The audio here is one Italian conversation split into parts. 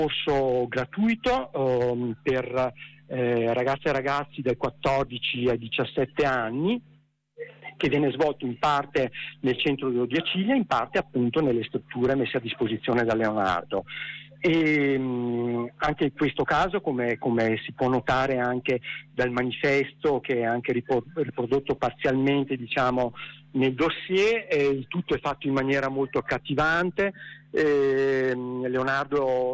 corso gratuito per ragazze e ragazzi dai 14 ai 17 anni, che viene svolto in parte nel centro di Odiacilia, in parte appunto nelle strutture messe a disposizione da Leonardo. E anche in questo caso, come si può notare anche dal manifesto, che è anche riprodotto parzialmente nel dossier, il tutto è fatto in maniera molto accattivante. Leonardo,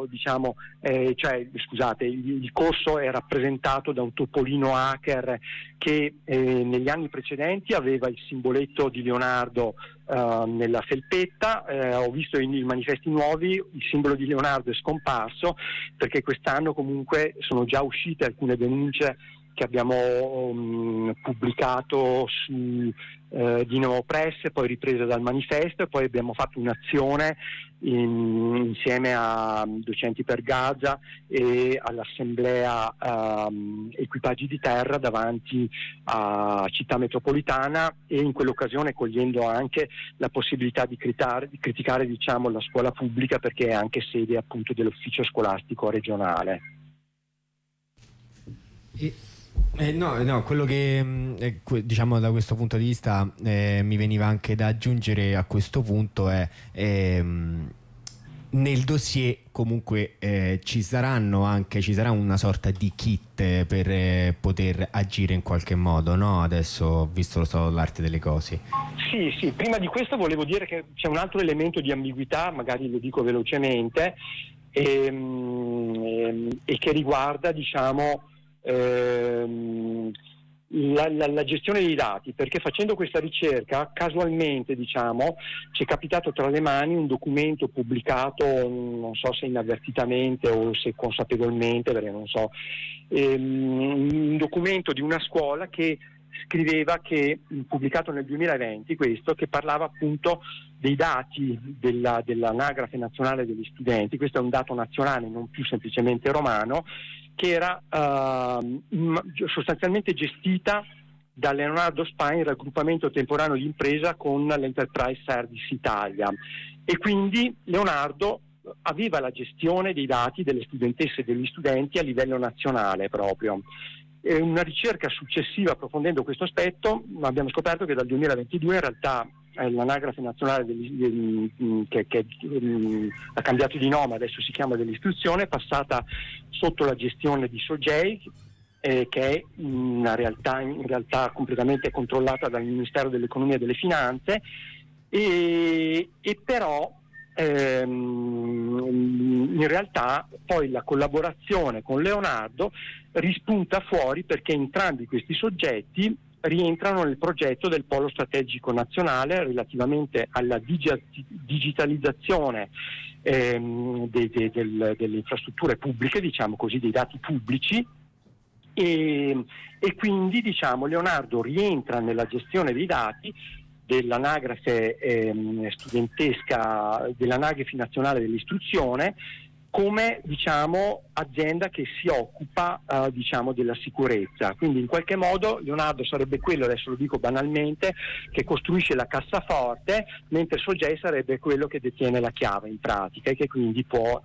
il corso è rappresentato da un topolino hacker che negli anni precedenti aveva il simboletto di Leonardo nella felpetta. Ho visto i manifesti nuovi, il simbolo di Leonardo è scomparso, perché quest'anno comunque sono già uscite alcune denunce che abbiamo pubblicato su Dinamo Press, poi riprese dal manifesto, e poi abbiamo fatto un'azione insieme a Docenti per Gaza e all'assemblea Equipaggi di Terra davanti a Città Metropolitana, e in quell'occasione cogliendo anche la possibilità di criticare la scuola pubblica, perché è anche sede appunto dell'ufficio scolastico regionale. No, quello che da questo punto di vista mi veniva anche da aggiungere a questo punto è nel dossier comunque ci sarà una sorta di kit per poter agire in qualche modo, no? Adesso ho visto lo stato dell'arte delle cose. Sì, prima di questo volevo dire che c'è un altro elemento di ambiguità, magari lo dico velocemente, e che riguarda la gestione dei dati, perché facendo questa ricerca casualmente ci è capitato tra le mani un documento pubblicato, non so se inavvertitamente o se consapevolmente, perché non so, un documento di una scuola che scriveva, che pubblicato nel 2020, che parlava appunto dei dati dell'Anagrafe Nazionale degli Studenti. Questo è un dato nazionale, non più semplicemente romano, che era sostanzialmente gestita da Leonardo Spine, raggruppamento temporaneo di impresa con l'Enterprise Service Italia, e quindi Leonardo aveva la gestione dei dati delle studentesse e degli studenti a livello nazionale proprio. Una ricerca successiva, approfondendo questo aspetto, abbiamo scoperto che dal 2022 in realtà l'Anagrafe Nazionale che ha cambiato di nome, adesso si chiama dell'istruzione, è passata sotto la gestione di Sogei, che è in realtà completamente controllata dal Ministero dell'Economia e delle Finanze, e però in realtà poi la collaborazione con Leonardo rispunta fuori, perché entrambi questi soggetti rientrano nel progetto del Polo Strategico Nazionale relativamente alla digitalizzazione delle infrastrutture pubbliche, dei dati pubblici, e quindi Leonardo rientra nella gestione dei dati dell'anagrafe studentesca, dell'Anagrafe Nazionale dell'Istruzione, come azienda che si occupa della sicurezza. Quindi in qualche modo Leonardo sarebbe quello, adesso lo dico banalmente, che costruisce la cassaforte, mentre Sogei sarebbe quello che detiene la chiave in pratica, e che quindi può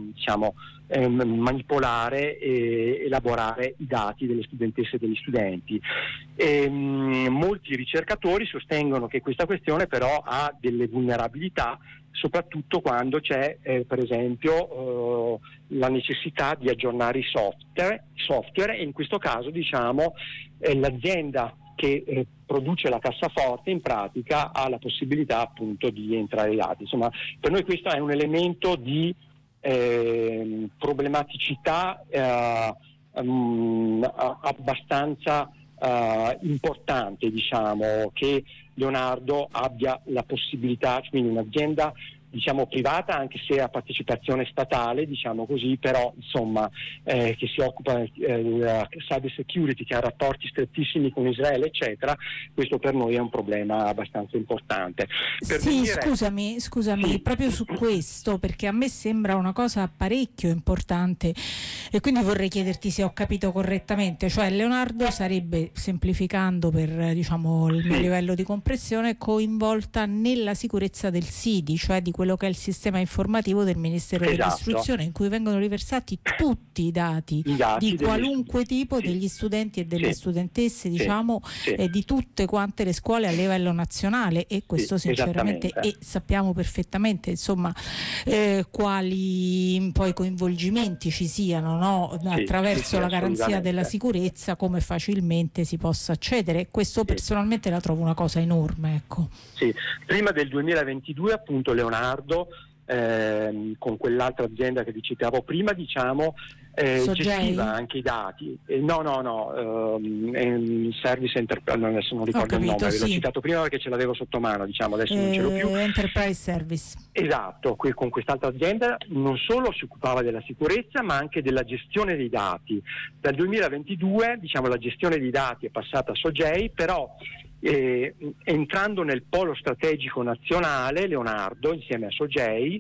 manipolare e elaborare i dati delle studentesse e degli studenti. Molti ricercatori sostengono che questa questione però ha delle vulnerabilità, soprattutto quando c'è per esempio la necessità di aggiornare i software, e in questo caso l'azienda che produce la cassaforte in pratica ha la possibilità appunto di entrare i dati. Insomma, per noi questo è un elemento di problematicità abbastanza importante, che Leonardo abbia la possibilità, quindi un'azienda privata, anche se a partecipazione statale, però che si occupa di cyber security, che ha rapporti strettissimi con Israele, eccetera. Questo per noi è un problema abbastanza importante. Scusami, sì, proprio su questo, perché a me sembra una cosa parecchio importante, e quindi vorrei chiederti se ho capito correttamente, cioè Leonardo sarebbe, semplificando per il mio livello di comprensione, coinvolta nella sicurezza del SIDI, cioè di quello che è il sistema informativo del Ministero dell'Istruzione, in cui vengono riversati tutti i dati di qualunque tipo degli studenti e delle studentesse, diciamo, di tutte quante le scuole a livello nazionale, e questo sinceramente, e sappiamo perfettamente insomma quali poi coinvolgimenti ci siano, no? Attraverso la garanzia della sicurezza, come facilmente si possa accedere. Questo personalmente la trovo una cosa enorme, ecco. Sì, prima del 2022 appunto Leonardo con quell'altra azienda che vi citavo prima, diciamo, gestiva anche i dati. Service Enterprise, adesso non ricordo il nome, l'ho citato prima perché ce l'avevo sotto mano, diciamo, adesso non ce l'ho più. Enterprise Service. Esatto, con quest'altra azienda non solo si occupava della sicurezza ma anche della gestione dei dati. Dal 2022, diciamo, la gestione dei dati è passata a Sogei, però entrando nel polo strategico nazionale, Leonardo insieme a Sogei,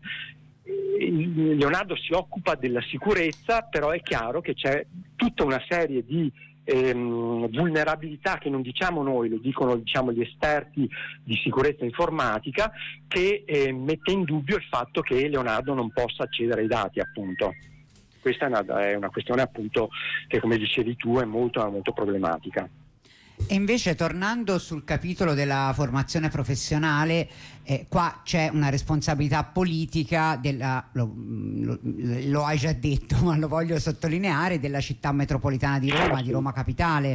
Leonardo si occupa della sicurezza, però è chiaro che c'è tutta una serie di vulnerabilità che non diciamo noi, lo dicono, diciamo, gli esperti di sicurezza informatica, che mette in dubbio il fatto che Leonardo non possa accedere ai dati, appunto. Questa è una questione, appunto, che, come dicevi tu, è molto, molto problematica. E invece, tornando sul capitolo della formazione professionale, qua c'è una responsabilità politica lo hai già detto, ma lo voglio sottolineare, della città metropolitana di Roma, di Roma Capitale,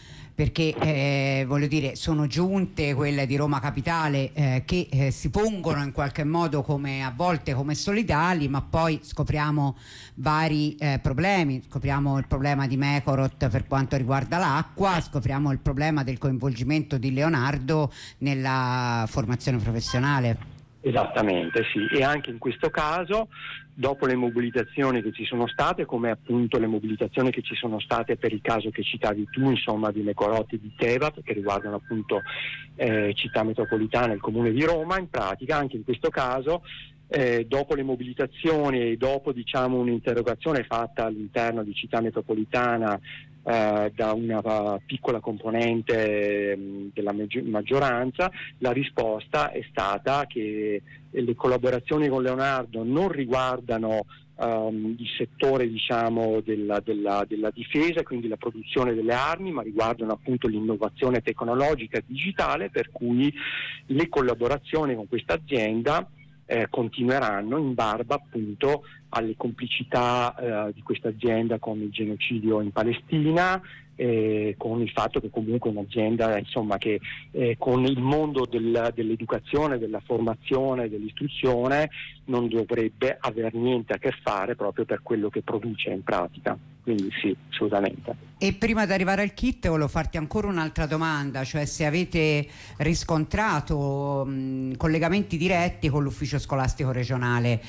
perché voglio dire, sono giunte quelle di Roma Capitale che si pongono in qualche modo a volte come solidali, ma poi scopriamo vari problemi. Scopriamo il problema di Mecorot per quanto riguarda l'acqua, scopriamo il problema del coinvolgimento di Leonardo nella formazione professionale. Esattamente, sì, e anche in questo caso, dopo le mobilitazioni che ci sono state, come appunto le mobilitazioni che ci sono state per il caso che citavi tu, insomma, di Mecorotti e di Teva, che riguardano appunto città metropolitana e il comune di Roma, in pratica anche in questo caso, dopo le mobilitazioni e dopo, diciamo, un'interrogazione fatta all'interno di città metropolitana da una piccola componente della maggioranza, la risposta è stata che le collaborazioni con Leonardo non riguardano il settore, diciamo, della difesa, quindi la produzione delle armi, ma riguardano appunto l'innovazione tecnologica e digitale, per cui le collaborazioni con questa azienda continueranno in barba appunto alle complicità di questa azienda con il genocidio in Palestina, con il fatto che comunque un'azienda, insomma, che con il mondo dell'educazione, della formazione, dell'istruzione non dovrebbe aver niente a che fare, proprio per quello che produce in pratica. Quindi sì, assolutamente. E prima di arrivare al kit volevo farti ancora un'altra domanda, cioè se avete riscontrato collegamenti diretti con l'ufficio scolastico regionale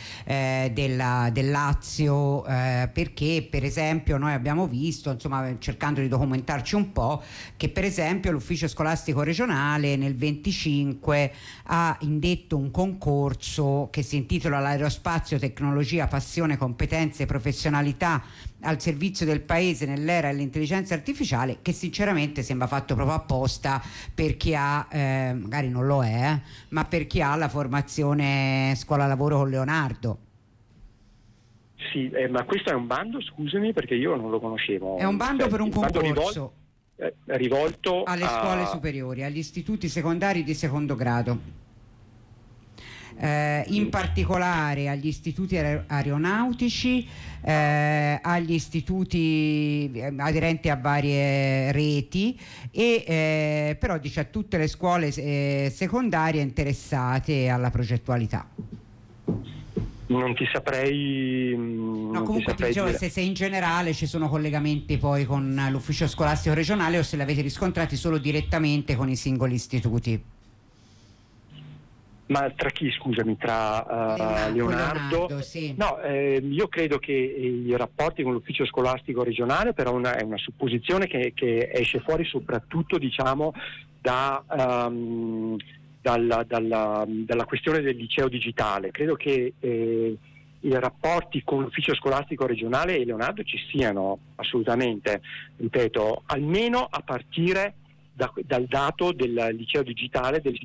del Lazio, perché per esempio noi abbiamo visto, insomma, cercando di documentarci un po', che per esempio l'ufficio scolastico regionale nel 25 ha indetto un concorso che si intitola L'aerospazio, tecnologia, passione, competenze e professionalità al servizio del paese nell'era dell'intelligenza artificiale, che sinceramente sembra fatto proprio apposta per chi ha, magari non lo è, ma per chi ha la formazione scuola lavoro con Leonardo. Sì, ma questo è un bando, scusami, perché io non lo conoscevo. È un bando per un concorso rivolto alle scuole superiori, agli istituti secondari di secondo grado. In particolare agli istituti aeronautici, agli istituti aderenti a varie reti, e però dice a tutte le scuole secondarie interessate alla progettualità. Non ti saprei. No, comunque ti dicevo se in generale ci sono collegamenti poi con l'ufficio scolastico regionale o se li avete riscontrati solo direttamente con i singoli istituti. Ma tra chi, scusami, tra Leonardo? Sì. No, io credo che i rapporti con l'ufficio scolastico regionale, però è una supposizione che esce fuori soprattutto, diciamo, dalla questione del liceo digitale. Credo che i rapporti con l'ufficio scolastico regionale e Leonardo ci siano assolutamente, ripeto, almeno a partire dal dato del liceo digitale, del